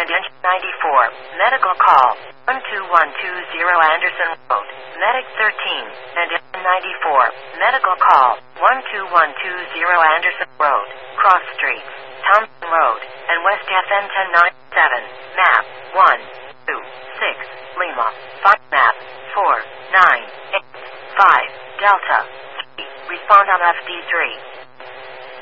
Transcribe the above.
and engine 94. Medical call 12120 Anderson Road. Medic 13 and engine 94. Medical call 12120 Anderson Road. Cross Street, Thompson Road, and West FN 1097. Map 126 Lima. 5 map 4985 Delta. 3. Respond on FD3.